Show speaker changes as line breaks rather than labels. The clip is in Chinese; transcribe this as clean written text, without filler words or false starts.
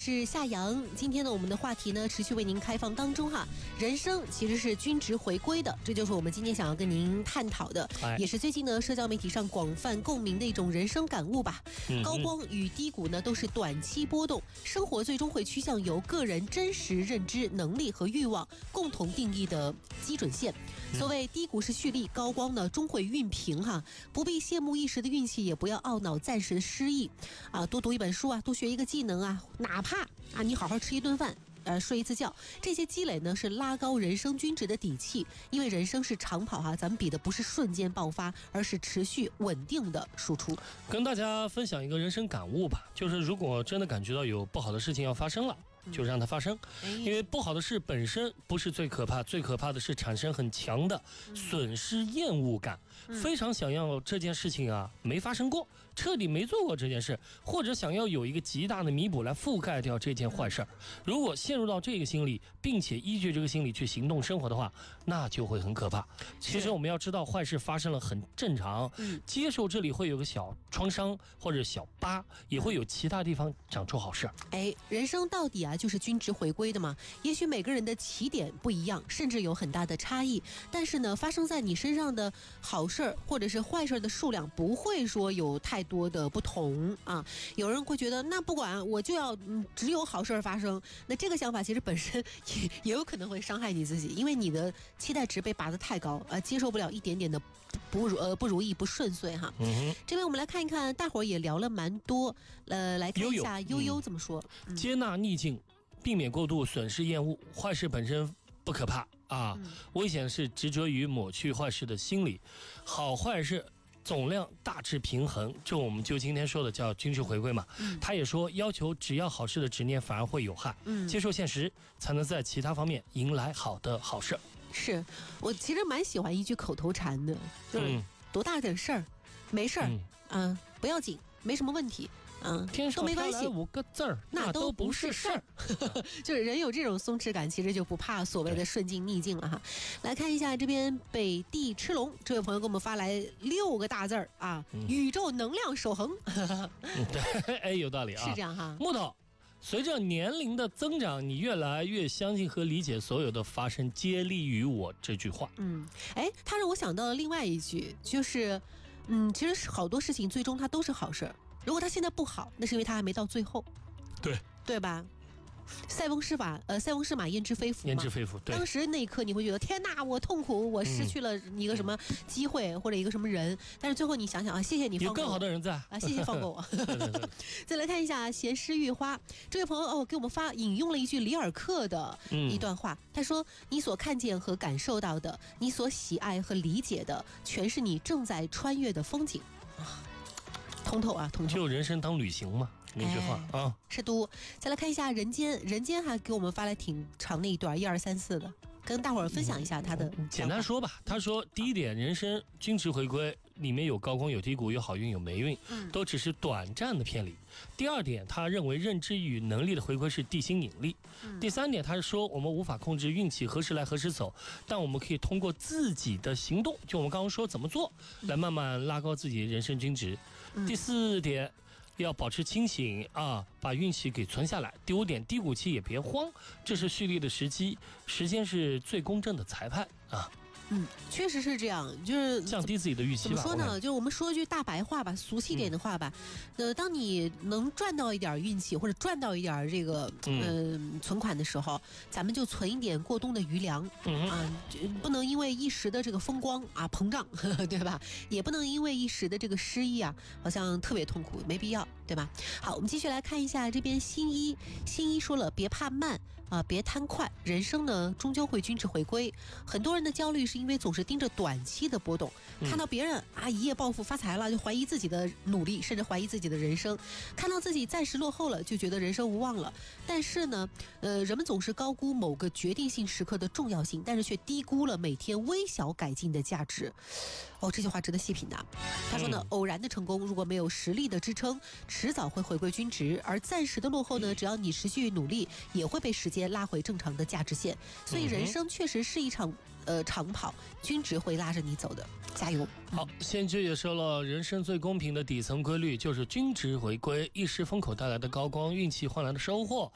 是夏阳。今天呢，我们的话题呢持续为您开放当中哈。人生其实是均值回归的，这就是我们今天想要跟您探讨的，也是最近呢社交媒体上广泛共鸣的一种人生感悟吧。高光与低谷呢都是短期波动，生活最终会趋向由个人真实认知能力和欲望共同定义的基准线。所谓低谷是蓄力，高光呢终会熨平哈。不必羡慕一时的运气，也不要懊恼暂时的失意啊。多读一本书啊，多学一个技能啊，哪怕啊你好好吃一顿饭，睡一次觉，这些积累呢是拉高人生均值的底气。因为人生是长跑哈，咱们比的不是瞬间爆发，而是持续稳定的输出。
跟大家分享一个人生感悟吧，就是如果真的感觉到有不好的事情要发生了，就让它发生，因为不好的事本身不是最可怕，最可怕的是产生很强的损失厌恶感，非常想要这件事情啊没发生过，彻底没做过这件事，或者想要有一个极大的弥补来覆盖掉这件坏事儿。如果陷入到这个心理，并且依据这个心理去行动生活的话，那就会很可怕。其实我们要知道，坏事发生了很正常，接受这里会有个小创伤或者小疤，也会有其他地方长出好事。
人生到底啊就是均值回归的嘛。也许每个人的起点不一样，甚至有很大的差异，但是呢，发生在你身上的好事或者是坏事的数量不会说有太多的不同啊。有人会觉得，那不管我就要只有好事发生，那这个想法其实本身也有可能会伤害你自己，因为你的期待值被拔得太高，接受不了一点点的不如意不顺遂哈。这边我们来看一看，大伙儿也聊了蛮多，来看一下悠悠怎么说。
接纳逆境，避免过度损失厌恶，坏事本身不可怕啊，危险是执着于抹去坏事的心理，好坏事总量大致平衡，这我们就今天说的叫均值回归嘛。他也说，要求只要好事的执念反而会有害，接受现实才能在其他方面迎来好的好事。
是我其实蛮喜欢一句口头禅的，就是多大点事儿没事儿，不要紧，没什么问题，
天上飘来5个字儿，
那都不是事儿。就是人有这种松弛感，其实就不怕所谓的顺境逆境了哈。来看一下这边北地吃龙这位朋友给我们发来6个大字儿啊，宇宙能量守恒。
对，有道理啊，
是这样哈。
木头，随着年龄的增长，你越来越相信和理解所有的发生皆利于我这句话。
他让我想到了另外一句，就是其实好多事情最终它都是好事儿，如果它现在不好，那是因为它还没到最后，对吧？塞翁失马焉知非福嘛，
焉知非福。对，
当时那一刻你会觉得天哪，我痛苦，我失去了一个什么机会或者一个什么人，但是最后你想想啊，谢谢你放过我，
有更好的人在
啊，谢谢放过我。再来看一下闲诗玉花这位朋友给我们引用了一句里尔克的一段话，他说：你所看见和感受到的，你所喜爱和理解的，全是你正在穿越的风景。通透啊，通透。
就人生当旅行嘛，那句话啊。
是都。再来看一下人间还给我们发来挺长的一段1、2、3、4的，跟大伙儿分享一下他的。
简单说吧，他说第一点，人生均值回归里面有高光有低谷，有好运有霉运，都只是短暂的偏离。第二点，他认为认知与能力的回归是地心引力。第三点，他是说我们无法控制运气何时来何时走，但我们可以通过自己的行动，就我们刚刚说怎么做，来慢慢拉高自己的人生均值。第四点，要保持清醒啊，把运气给存下来。第5点，低谷期也别慌，这是蓄力的时机，时间是最公正的裁判啊。
确实是这样，就是
降低自己的预期吧。
怎么说呢？就是我们说一句大白话吧，俗气点的话吧，当你能赚到一点运气或者赚到一点这个存款的时候，咱们就存一点过冬的余粮不能因为一时的这个风光啊膨胀，对吧？也不能因为一时的这个失意啊，好像特别痛苦，没必要，对吧？好，我们继续来看一下这边新一说了，别怕慢啊，别贪快，人生呢终究会均值回归。很多人的焦虑是因为总是盯着短期的波动，看到别人一夜暴富发财了，就怀疑自己的努力，甚至怀疑自己的人生；看到自己暂时落后了，就觉得人生无望了。但是呢，人们总是高估某个决定性时刻的重要性，但是却低估了每天微小改进的价值。这句话值得细品的。他说呢，偶然的成功如果没有实力的支撑，迟早会回归均值；而暂时的落后呢，只要你持续努力，也会被时间拉回正常的价值线。所以人生确实是一场长跑，均值会拉着你走的，加油。
好，先知也说了，人生最公平的底层规律就是均值回归，一时风口带来的高光，运气换来的收获